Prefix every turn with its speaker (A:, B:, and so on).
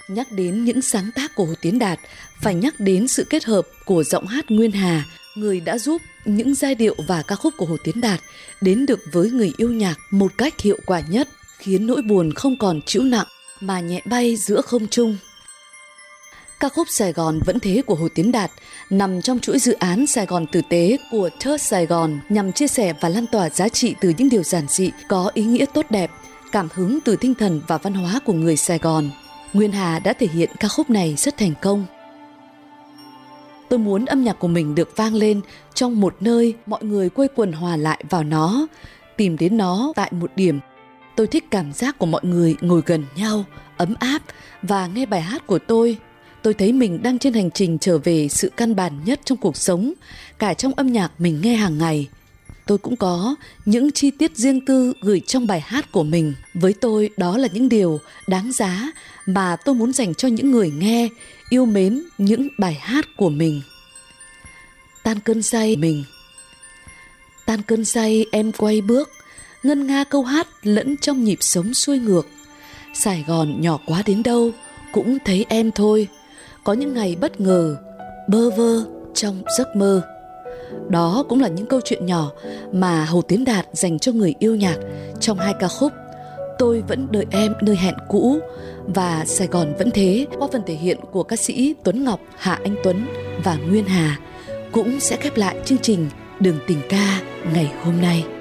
A: Nhắc đến những sáng tác của Hồ Tiến Đạt, phải nhắc đến sự kết hợp của giọng hát Nguyên Hà, người đã giúp những giai điệu và ca khúc của Hồ Tiến Đạt đến được với người yêu nhạc một cách hiệu quả nhất, khiến nỗi buồn không còn trĩu nặng mà nhẹ bay giữa không trung. Ca khúc Sài Gòn Vẫn Thế của Hồ Tiến Đạt nằm trong chuỗi dự án Sài Gòn Tử Tế của Third Sài Gòn, nhằm chia sẻ và lan tỏa giá trị từ những điều giản dị, có ý nghĩa tốt đẹp, cảm hứng từ tinh thần và văn hóa của người Sài Gòn. Nguyên Hà đã thể hiện ca khúc này rất thành công. Tôi muốn âm nhạc của mình được vang lên trong một nơi mọi người quây quần hòa lại vào nó, tìm đến nó tại một điểm. Tôi thích cảm giác của mọi người ngồi gần nhau, ấm áp và nghe bài hát của tôi. Tôi thấy mình đang trên hành trình trở về sự căn bản nhất trong cuộc sống, cả trong âm nhạc mình nghe hàng ngày. Tôi cũng có những chi tiết riêng tư gửi trong bài hát của mình. Với tôi, đó là những điều đáng giá mà tôi muốn dành cho những người nghe, yêu mến những bài hát của mình. Tan cơn say mình. Tan cơn say em quay bước, ngân nga câu hát lẫn trong nhịp sống xuôi ngược. Sài Gòn nhỏ quá đến đâu, cũng thấy em thôi. Có những ngày bất ngờ, bơ vơ trong giấc mơ. Đó cũng là những câu chuyện nhỏ mà Hồ Tiến Đạt dành cho người yêu nhạc trong hai ca khúc Tôi Vẫn Đợi Em Nơi Hẹn Cũ và Sài Gòn Vẫn Thế, qua phần thể hiện của ca sĩ Tuấn Ngọc, Hạ Anh Tuấn và Nguyên Hà, cũng sẽ khép lại chương trình Đường Tình Ca ngày hôm nay.